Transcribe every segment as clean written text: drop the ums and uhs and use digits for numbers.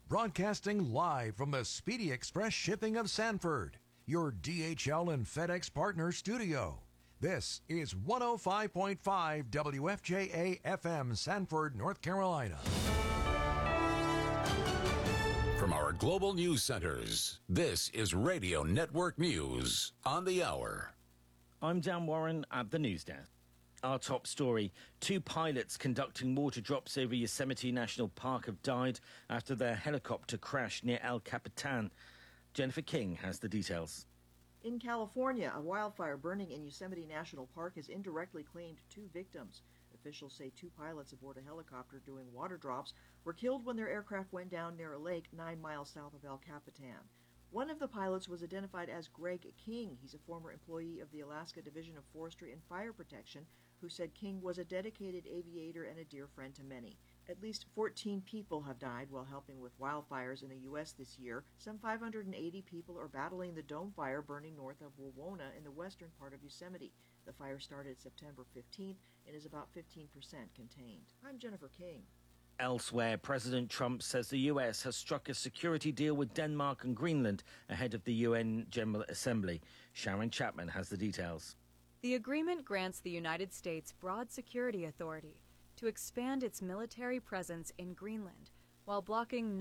Broadcasting live from the Speedy Express Shipping of Sanford, your DHL and FedEx partner studio. This is 105.5 WFJA FM, Sanford, North Carolina. From our global news centers, this is Radio Network News on the hour. I'm Dan Warren at the news desk. Our top story: 2 pilots conducting water drops over Yosemite National Park have died after their helicopter crashed near El Capitan. Jennifer King has the details. In California, a wildfire burning in Yosemite National Park has indirectly claimed 2 victims. Officials say 2 pilots aboard a helicopter doing water drops were killed when their aircraft went down near a lake 9 miles south of El Capitan. One of the pilots was identified as Greg King. He's a former employee of the Alaska Division of Forestry and Fire Protection, who said King was a dedicated aviator and a dear friend to many. At least 14 people have died while helping with wildfires in the U.S. this year. Some 580 people are battling the dome fire burning north of Wawona in the western part of Yosemite. The fire started September 15th and is about 15% contained. I'm Jennifer King. Elsewhere, President Trump says the U.S. has struck a security deal with Denmark and Greenland ahead of the UN General Assembly. Sharon Chapman has the details. The agreement grants the United States broad security authority to expand its military presence in Greenland while blocking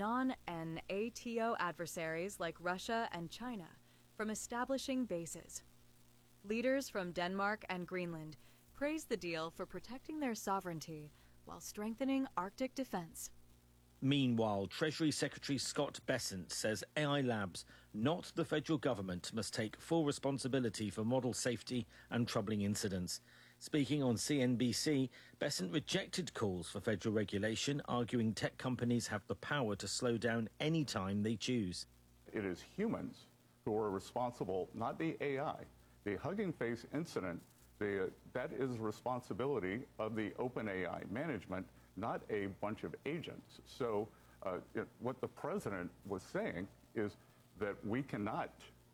non-NATO adversaries like Russia and China from establishing bases. Leaders from Denmark and Greenland praised the deal for protecting their sovereignty while strengthening Arctic defense. Meanwhile, Treasury Secretary Scott Bessent says AI labs, not the federal government, must take full responsibility for model safety and troubling incidents. Speaking on CNBC, Bessent rejected calls for federal regulation, arguing tech companies have the power to slow down any time they choose. It is humans who are responsible, not the AI. The Hugging Face incident, that is responsibility of the OpenAI management, not a bunch of agents. So what the president was saying is that we cannot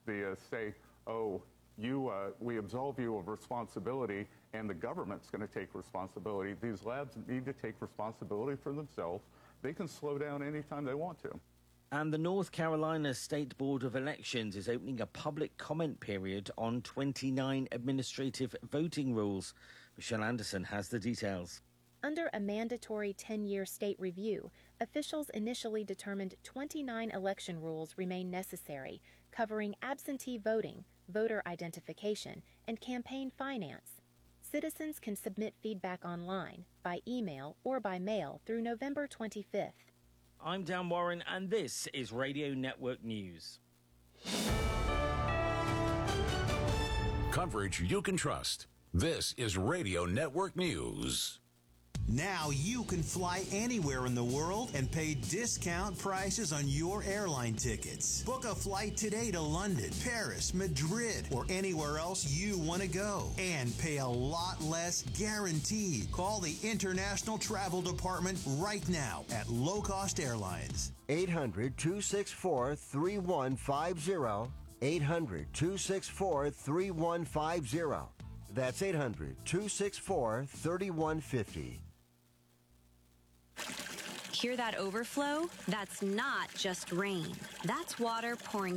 say, oh, we absolve you of responsibility and the government's going to take responsibility. These labs need to take responsibility for themselves. They can slow down anytime they want to. And the North Carolina State Board of Elections is opening a public comment period on 29 administrative voting rules. Michelle Anderson has the details. Under a mandatory 10-year state review, officials initially determined 29 election rules remain necessary, covering absentee voting, voter identification, and campaign finance. Citizens can submit feedback online, by email, or by mail through November 25th. I'm Dan Warren, and this is Radio Network News. Coverage you can trust. This is Radio Network News. Now you can fly anywhere in the world and pay discount prices on your airline tickets. Book a flight today to London, Paris, Madrid, or anywhere else you want to go. And pay a lot less guaranteed. Call the International Travel Department right now at Low Cost Airlines. 800-264-3150. 800-264-3150. That's 800-264-3150. Hear that overflow? That's not just rain. That's water pouring